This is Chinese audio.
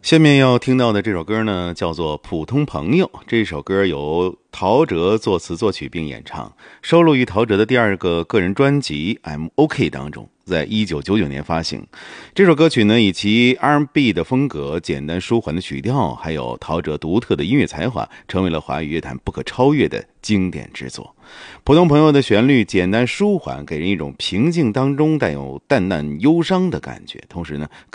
下面要听到的这首歌呢，叫做《普通朋友》。这首歌由陶喆作词作曲并演唱，收录于陶喆的第二个个人专辑《I'm OK》当中，在1999年发行。这首歌曲呢，以其 R&B 的风格、简单舒缓的曲调，还有陶喆独特的音乐才华，成为了华语乐坛不可超越的经典之作。普通朋友的旋律简单舒缓，给人一种平静当中带有淡淡忧伤的感觉，同时呢，